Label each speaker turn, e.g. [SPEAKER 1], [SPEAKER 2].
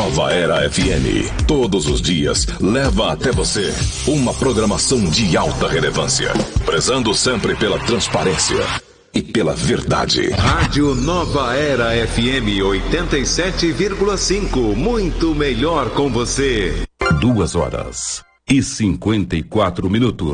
[SPEAKER 1] Nova Era FM, todos os dias, leva até você uma programação de alta relevância, prezando sempre pela transparência e pela verdade.
[SPEAKER 2] Rádio Nova Era FM 87,5, muito melhor com você.
[SPEAKER 3] 2h54.